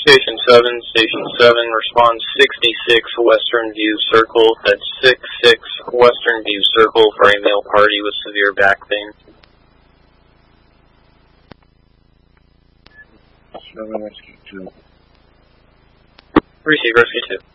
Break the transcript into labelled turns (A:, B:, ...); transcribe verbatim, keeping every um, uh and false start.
A: Station seven, Station seven, response sixty-six Western View Circle. That's six six Western View Circle for a male party with severe back pain.
B: seven Rescue two.
A: Receive Rescue two.